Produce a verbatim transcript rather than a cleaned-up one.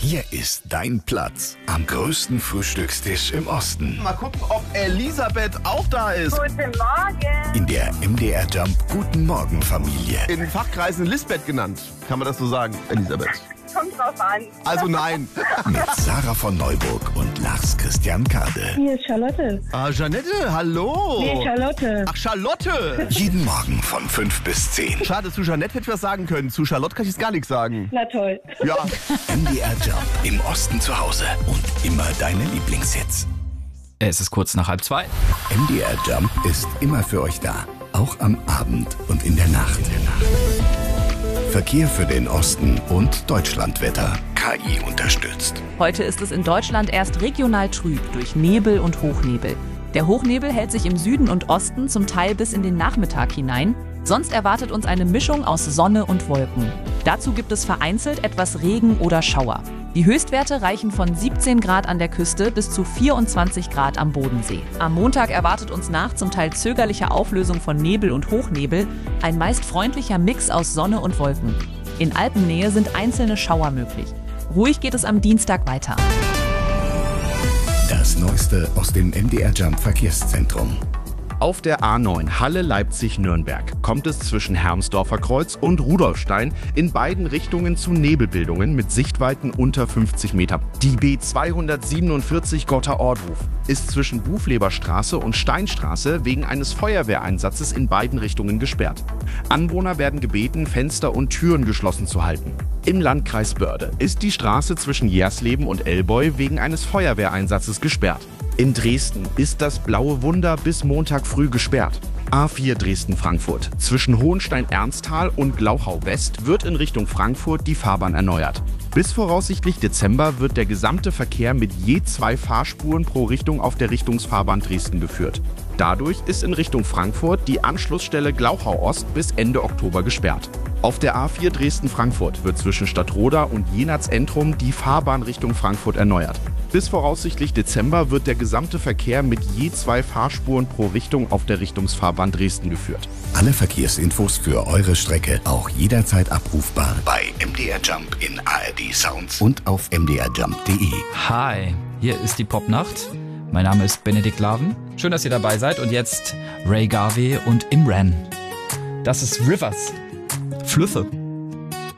Hier ist dein Platz am größten Frühstückstisch im Osten. Mal gucken, ob Elisabeth auch da ist. Guten Morgen. In der M D R Jump Guten Morgen Familie. In den Fachkreisen Lisbeth genannt. Kann man das so sagen, Elisabeth? Kommt drauf an. Also nein. Mit Sarah von Neuburg und Lars Christian Kade. Hier ist Charlotte. Ah, Janette, hallo. Nee, Charlotte. Ach, Charlotte. Jeden Morgen von fünf bis zehn. Schade, zu Janette hätte ich was sagen können. Zu Charlotte kann ich jetzt gar nichts sagen. Na toll. Ja. M D R Jump im Osten zu Hause und immer deine Lieblingshits. Es ist kurz nach halb zwei. M D R Jump ist immer für euch da. Auch am Abend und in der Nacht. Verkehr für den Osten und Deutschlandwetter. K I unterstützt. Heute ist es in Deutschland erst regional trüb durch Nebel und Hochnebel. Der Hochnebel hält sich im Süden und Osten zum Teil bis in den Nachmittag hinein. Sonst erwartet uns eine Mischung aus Sonne und Wolken. Dazu gibt es vereinzelt etwas Regen oder Schauer. Die Höchstwerte reichen von siebzehn Grad an der Küste bis zu vierundzwanzig Grad am Bodensee. Am Montag erwartet uns nach zum Teil zögerlicher Auflösung von Nebel und Hochnebel ein meist freundlicher Mix aus Sonne und Wolken. In Alpennähe sind einzelne Schauer möglich. Ruhig geht es am Dienstag weiter. Das Neueste aus dem M D R Jump Verkehrszentrum. Auf der A neun Halle-Leipzig-Nürnberg kommt es zwischen Hermsdorfer Kreuz und Rudolfstein in beiden Richtungen zu Nebelbildungen mit Sichtweiten unter fünfzig Meter. Die B zweihundertsiebenundvierzig Gotter-Ordruf ist zwischen Buchleberstraße und Steinstraße wegen eines Feuerwehreinsatzes in beiden Richtungen gesperrt. Anwohner werden gebeten, Fenster und Türen geschlossen zu halten. Im Landkreis Börde ist die Straße zwischen Jersleben und Elbeu wegen eines Feuerwehreinsatzes gesperrt. In Dresden ist das Blaue Wunder bis Montag früh gesperrt. A vier Dresden-Frankfurt. Zwischen Hohenstein-Ernsthal und Glauchau-West wird in Richtung Frankfurt die Fahrbahn erneuert. Bis voraussichtlich Dezember wird der gesamte Verkehr mit je zwei Fahrspuren pro Richtung auf der Richtungsfahrbahn Dresden geführt. Dadurch ist in Richtung Frankfurt die Anschlussstelle Glauchau-Ost bis Ende Oktober gesperrt. Auf der A vier Dresden-Frankfurt wird zwischen Stadtroda und Jenatz-Entrum die Fahrbahn Richtung Frankfurt erneuert. Bis voraussichtlich Dezember wird der gesamte Verkehr mit je zwei Fahrspuren pro Richtung auf der Richtungsfahrbahn Dresden geführt. Alle Verkehrsinfos für eure Strecke auch jederzeit abrufbar bei M D R Jump in A R D Sounds und auf m d r jump punkt d e. Hi, hier ist die Popnacht. Mein Name ist Benedikt Laven. Schön, dass ihr dabei seid. Und jetzt Ray Garvey und Imran. Das ist Rivers. Flüsse.